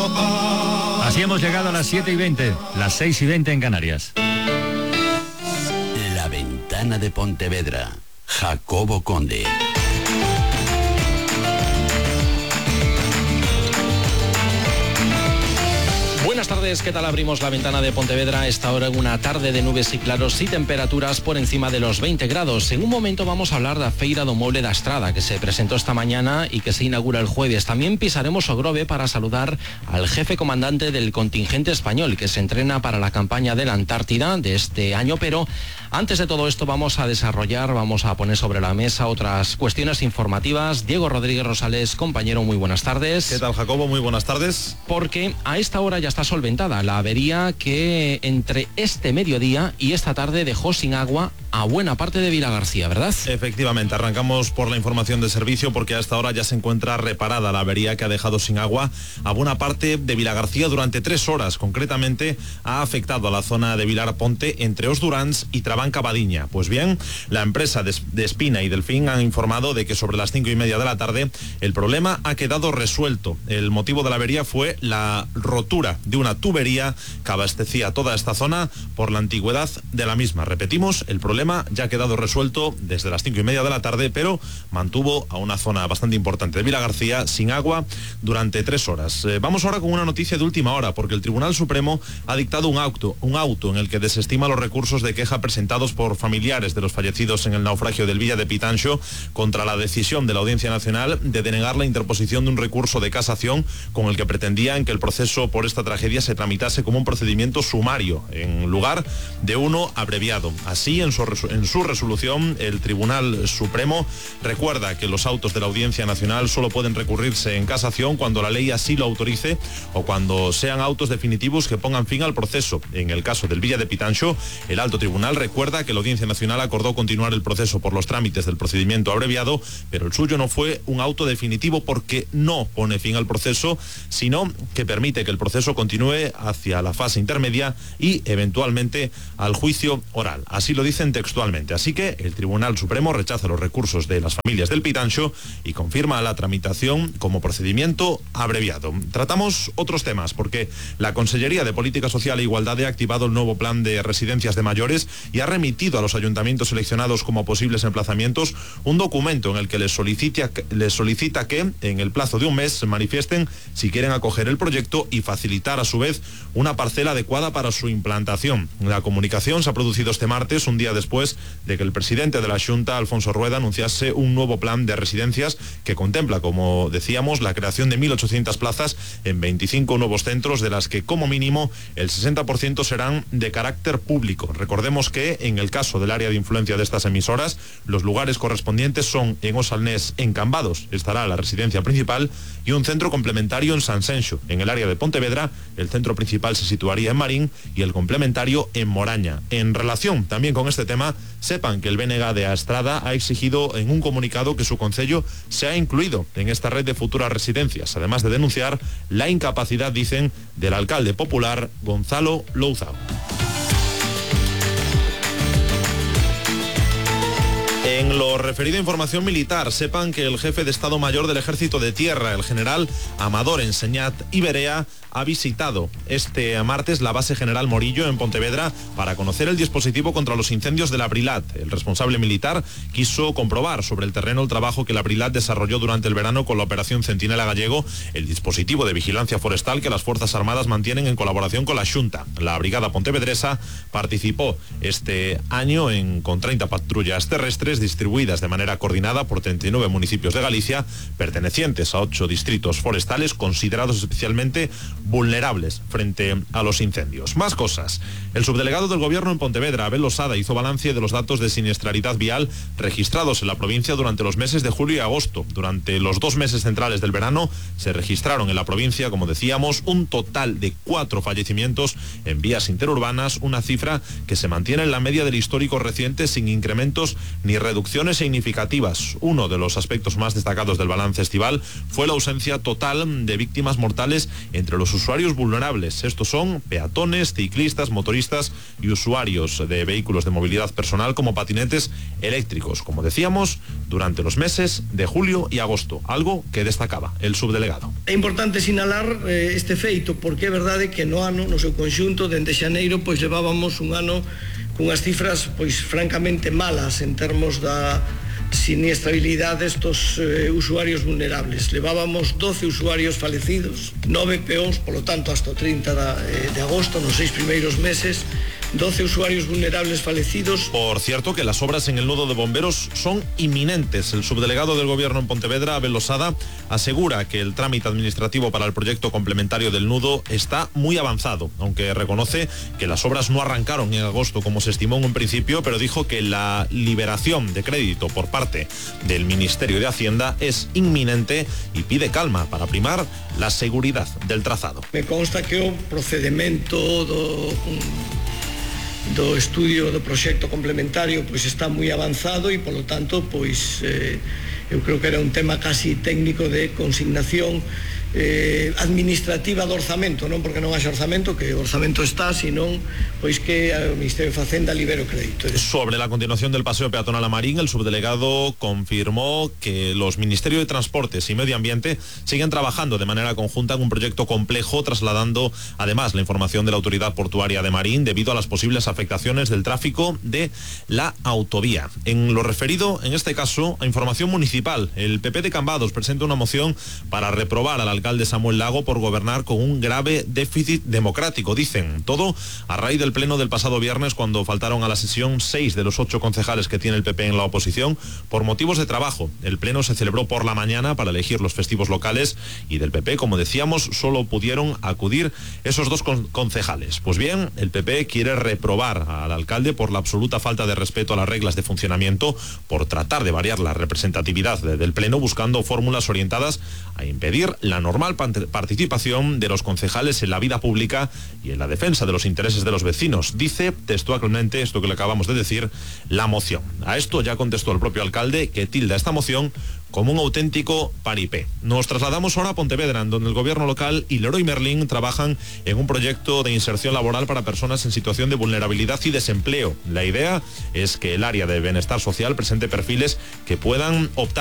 Así hemos llegado a las 7:20, las 6:20 en Canarias. La ventana de Pontevedra, Jacobo Conde. Buenas tardes, ¿qué tal? Abrimos la ventana de Pontevedra. Esta hora una tarde de nubes y claros y temperaturas por encima de los 20 grados. En un momento vamos a hablar de la Feira do Moble da Estrada, que se presentó esta mañana y que se inaugura el jueves. También pisaremos Ogrove para saludar al jefe comandante del contingente español, que se entrena para la campaña de la Antártida de este año. Pero antes de todo esto vamos a poner sobre la mesa otras cuestiones informativas. Diego Rodríguez Rosales, compañero, muy buenas tardes. ¿Qué tal, Jacobo? Muy buenas tardes. Porque a esta hora ya está solventada la avería que entre este mediodía y esta tarde dejó sin agua a buena parte de Vilagarcía, ¿verdad? Efectivamente, arrancamos por la información de servicio porque a esta hora ya se encuentra reparada la avería que ha dejado sin agua a buena parte de Vilagarcía durante 3 horas. Concretamente ha afectado a la zona de Vilar Ponte entre Os Durans y Trabanca Badiña. Pues bien, la empresa de Espina y Delfín han informado de que sobre las 5:30 de la tarde el problema ha quedado resuelto. El motivo de la avería fue la rotura de una tubería que abastecía toda esta zona por la antigüedad de la misma. Repetimos, el problema ya ha quedado resuelto desde las 5:30 de la tarde, pero mantuvo a una zona bastante importante de Vilagarcía sin agua durante 3 horas. Vamos ahora con una noticia de última hora, porque el Tribunal Supremo ha dictado un auto en el que desestima los recursos de queja presentados por familiares de los fallecidos en el naufragio del Villa de Pitanxo contra la decisión de la Audiencia Nacional de denegar la interposición de un recurso de casación con el que pretendían que el proceso por esta tragedia se tramitase como un procedimiento sumario en lugar de uno abreviado. Así, en su resolución, el Tribunal Supremo recuerda que los autos de la Audiencia Nacional solo pueden recurrirse en casación cuando la ley así lo autorice o cuando sean autos definitivos que pongan fin al proceso. En el caso del Villa de Pitanxo, el Alto Tribunal recuerda que la Audiencia Nacional acordó continuar el proceso por los trámites del procedimiento abreviado, pero el suyo no fue un auto definitivo porque no pone fin al proceso, sino que permite que el proceso continúe hacia la fase intermedia y eventualmente al juicio oral. Así lo dicen textualmente. Así que el Tribunal Supremo rechaza los recursos de las familias del Pitanxo y confirma la tramitación como procedimiento abreviado. Tratamos otros temas porque la Consellería de Política Social e Igualdad ha activado el nuevo plan de residencias de mayores y ha remitido a los ayuntamientos seleccionados como posibles emplazamientos un documento en el que les solicita que en el plazo de un mes se manifiesten si quieren acoger el proyecto y facilitar a su vez una parcela adecuada para su implantación. La comunicación se ha producido este martes, un día después de que el presidente de la Xunta, Alfonso Rueda, anunciase un nuevo plan de residencias que contempla, como decíamos, la creación de 1.800 plazas en 25 nuevos centros, de las que como mínimo el 60% serán de carácter público. Recordemos que en el caso del área de influencia de estas emisoras, los lugares correspondientes son en Osalnés, en Cambados estará la residencia principal y un centro complementario en Sanxenxo. En el área de Pontevedra, el centro principal se situaría en Marín y el complementario en Moraña. En relación también con este tema, sepan que el BNG de Astrada ha exigido en un comunicado que su concello sea incluido en esta red de futuras residencias, además de denunciar la incapacidad, dicen, del alcalde popular Gonzalo Louzao. En lo referido a información militar, sepan que el jefe de Estado Mayor del Ejército de Tierra, el general Amador Enseñat Iberea, ha visitado este martes la base General Morillo en Pontevedra para conocer el dispositivo contra los incendios de la Brilat. El responsable militar quiso comprobar sobre el terreno el trabajo que la Brilat desarrolló durante el verano con la operación Centinela Gallego, el dispositivo de vigilancia forestal que las Fuerzas Armadas mantienen en colaboración con la Xunta. La brigada pontevedresa participó este año con 30 patrullas terrestres distribuidas de manera coordinada por 39 municipios de Galicia, pertenecientes a 8 distritos forestales considerados especialmente vulnerables frente a los incendios. Más cosas. El subdelegado del Gobierno en Pontevedra, Abel Losada, hizo balance de los datos de siniestralidad vial registrados en la provincia durante los meses de julio y agosto. Durante los 2 meses centrales del verano se registraron en la provincia, como decíamos, un total de 4 fallecimientos en vías interurbanas, una cifra que se mantiene en la media del histórico reciente sin incrementos ni reducciones significativas. Uno de los aspectos más destacados del balance estival fue la ausencia total de víctimas mortales entre los usuarios vulnerables. Estos son peatones, ciclistas, motoristas y usuarios de vehículos de movilidad personal como patinetes eléctricos, como decíamos, durante los meses de julio y agosto, algo que destacaba el subdelegado. É importante sinalar este feito porque é verdade que no ano, no seu conxunto, dende xaneiro, pois levábamos un ano cunhas cifras pois francamente malas en termos da siniestrabilidade destos usuarios vulnerables. Levábamos 12 usuarios falecidos, 9 peóns, polo tanto, hasta o 30 de agosto, nos 6 primeiros meses, 12 usuarios vulnerables fallecidos. Por cierto, que las obras en el nudo de bomberos son inminentes. El subdelegado del gobierno en Pontevedra, Abel Losada, asegura que el trámite administrativo para el proyecto complementario del nudo está muy avanzado, aunque reconoce que las obras no arrancaron en agosto como se estimó en un principio, pero dijo que la liberación de crédito por parte del Ministerio de Hacienda es inminente y pide calma para primar la seguridad del trazado. Me consta que o procedimento do estudio do proxecto complementario pois está moi avanzado e polo tanto pois eu creo que era un tema casi técnico de consignación administrativa do orzamento, non porque non haxa orzamento, que o orzamento está, senón pois que o Ministerio de Facenda libere o crédito. Sobre la continuación del paseo peatonal a Marín, el subdelegado confirmó que los Ministerios de Transportes y Medio Ambiente siguen trabajando de manera conjunta en un proyecto complejo, trasladando además la información de la Autoridad Portuaria de Marín debido a las posibles afectaciones del tráfico de la autovía. En lo referido, en este caso, a información municipal, el PP de Cambados presenta una moción para reprobar al alcalde Samuel Lago por gobernar con un grave déficit democrático, dicen. Todo a raíz del pleno del pasado viernes, cuando faltaron a la sesión 6 de los 8 concejales que tiene el PP en la oposición por motivos de trabajo. El pleno se celebró por la mañana para elegir los festivos locales y del PP, como decíamos, solo pudieron acudir esos 2 concejales. Pues bien, el PP quiere reprobar al alcalde por la absoluta falta de respeto a las reglas de funcionamiento, por tratar de variar la representatividad del pleno, buscando fórmulas orientadas a impedir la normal participación de los concejales en la vida pública y en la defensa de los intereses de los vecinos, dice textualmente esto que le acabamos de decir, la moción. A esto ya contestó el propio alcalde, que tilda esta moción como un auténtico paripé. Nos trasladamos ahora a Pontevedra, en donde el gobierno local y Leroy Merlin trabajan en un proyecto de inserción laboral para personas en situación de vulnerabilidad y desempleo. La idea es que el área de bienestar social presente perfiles que puedan optar